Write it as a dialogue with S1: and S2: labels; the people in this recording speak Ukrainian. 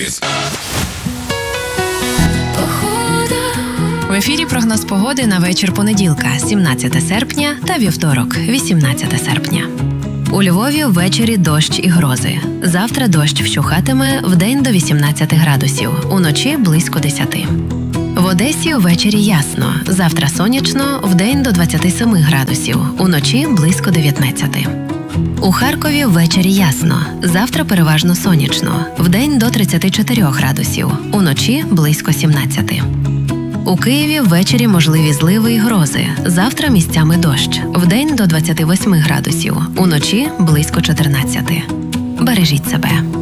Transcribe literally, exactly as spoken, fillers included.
S1: В ефірі прогноз погоди на вечір понеділка, сімнадцяте серпня, та вівторок, вісімнадцяте серпня. У Львові ввечері дощ і грози. Завтра дощ вщухатиме, вдень до вісімнадцяти градусів, уночі близько десяти. В Одесі ввечері ясно, завтра сонячно, вдень до двадцяти семи градусів, уночі близько дев'ятнадцяти. У Харкові ввечері ясно, завтра переважно сонячно, вдень до тридцяти чотирьох градусів, уночі близько сімнадцяти. У Києві ввечері можливі зливи і грози, завтра місцями дощ, вдень до двадцяти восьми градусів, уночі близько чотирнадцяти. Бережіть себе.